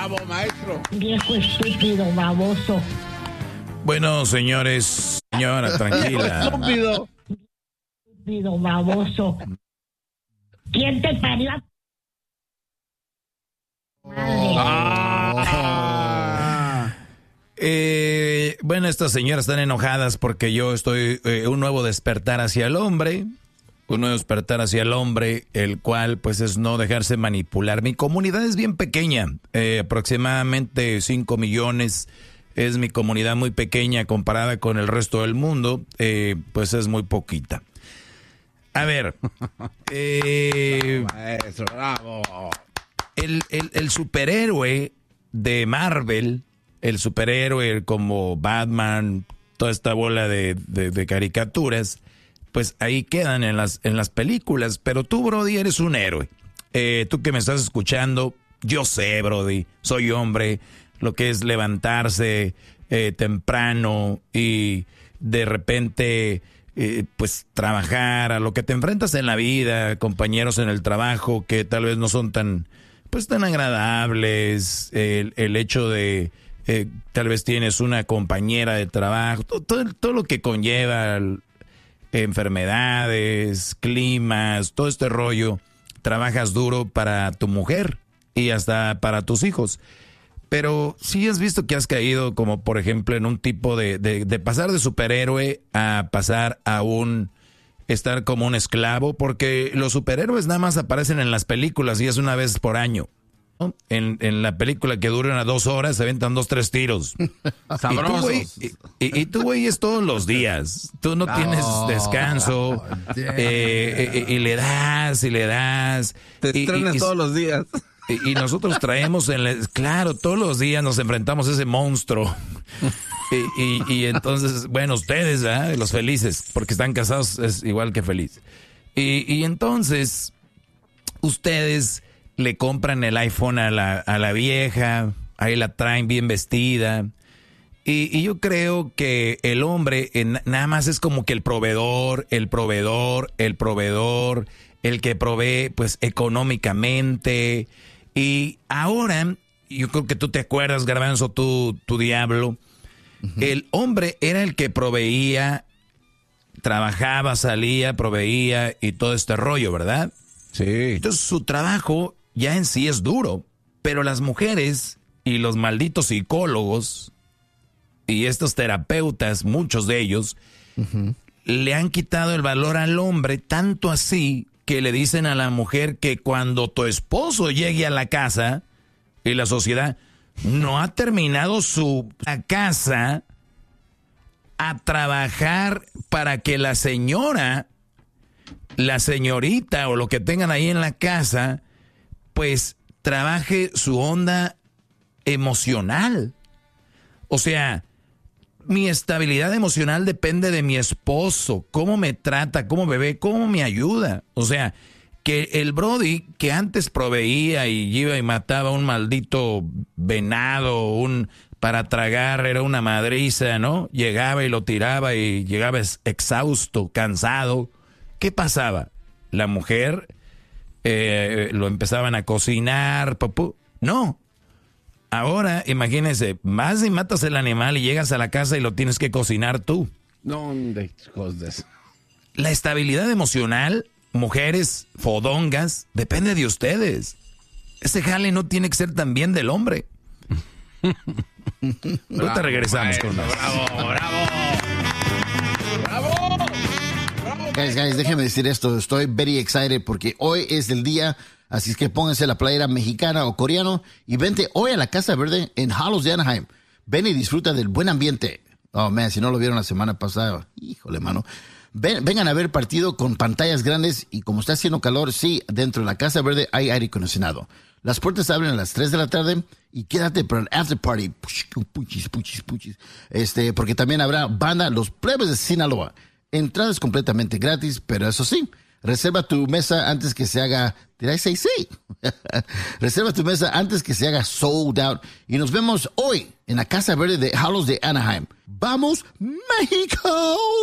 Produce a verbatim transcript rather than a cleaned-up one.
bravo, maestro. Viejo estúpido, baboso. Bueno, señores, señora, tranquila. Estúpido. Estúpido, baboso. ¿Quién te parió? Madre. Ah. Eh, bueno, estas señoras están enojadas porque yo estoy eh, un nuevo despertar hacia el hombre, un nuevo despertar hacia el hombre, el cual pues es no dejarse manipular. Mi comunidad es bien pequeña, eh, aproximadamente cinco millones, es mi comunidad muy pequeña comparada con el resto del mundo, eh, pues es muy poquita. A ver, eh, Maestro, bravo. el, el, el superhéroe de Marvel, el superhéroe como Batman, toda esta bola de, de, de caricaturas, pues ahí quedan en las, en las películas. Pero tú, Brody, eres un héroe. Eh, tú que me estás escuchando, yo sé, Brody, soy hombre, lo que es levantarse eh, temprano y de repente, eh, pues trabajar, a lo que te enfrentas en la vida, compañeros en el trabajo que tal vez no son tan, pues tan agradables, el, el hecho de... Eh, tal vez tienes una compañera de trabajo, todo, todo, todo lo que conlleva el, enfermedades, climas, todo este rollo, trabajas duro para tu mujer y hasta para tus hijos. Pero sí has visto que has caído como por ejemplo en un tipo de, de, de pasar de superhéroe a pasar a un, estar como un esclavo, porque los superhéroes nada más aparecen en las películas y es una vez por año. En, en la película que dura unas dos horas se aventan dos, tres tiros. Sabrosos. Y tú, güey, y, y tú, güey, es todos los días. Tú no, no tienes descanso. Eh, eh, y le das, y le das. Te y, estrenas y, todos los días. Y, y nosotros traemos, en la, claro, todos los días nos enfrentamos a ese monstruo. Y, y, y entonces, bueno, ustedes, ¿eh? Los felices, porque están casados, es igual que feliz. Y, y entonces, ustedes... le compran el iPhone a la, a la vieja, ahí la traen bien vestida. Y, y yo creo que el hombre en, nada más es como que el proveedor, el proveedor, el proveedor, el que provee pues económicamente. Y ahora, yo creo que tú te acuerdas, Garbanzo, tú, tu diablo, uh-huh. El hombre era el que proveía, trabajaba, salía, proveía y todo este rollo, ¿verdad? Sí. Entonces su trabajo... ya en sí es duro, pero las mujeres y los malditos psicólogos y estos terapeutas, muchos de ellos, uh-huh. le han quitado el valor al hombre, tanto así que le dicen a la mujer que cuando tu esposo llegue a la casa y la sociedad no ha terminado su casa a trabajar para que la señora, la señorita o lo que tengan ahí en la casa... pues trabaje su onda emocional. O sea, mi estabilidad emocional depende de mi esposo, cómo me trata, cómo me ve, cómo me ayuda. O sea, que el Brody que antes proveía y iba y mataba un maldito venado, un para tragar, era una madriza, ¿no? Llegaba y lo tiraba y llegaba exhausto, cansado. ¿Qué pasaba? La mujer... Eh, lo empezaban a cocinar, papú. No. Ahora, imagínense, vas y matas el animal y llegas a la casa y lo tienes que cocinar tú. No, de cosas. La estabilidad emocional, mujeres fodongas, depende de ustedes. Ese jale no tiene que ser también del hombre. Ahorita regresamos maestro, con más. Bravo, bravo. Bravo. Guys, guys, déjenme decir esto, estoy very excited porque hoy es el día, así es que pónganse la playera mexicana o coreano y vente hoy a la Casa Verde en Hallows de Anaheim. Ven y disfruta del buen ambiente. Oh, man, si no lo vieron la semana pasada, híjole, mano. Ven, vengan a ver partido con pantallas grandes y como está haciendo calor, sí, dentro de la Casa Verde hay aire acondicionado. Las puertas abren a las tres de la tarde y quédate para el after party. Puchis, puchis, puchis. Este, porque también habrá banda Los Plebes de Sinaloa. Entradas completamente gratis, pero eso sí, reserva tu mesa antes que se haga, did I say sí? Reserva tu mesa antes que se haga sold out. Y nos vemos hoy en la Casa Verde de Hallows de Anaheim. ¡Vamos, México!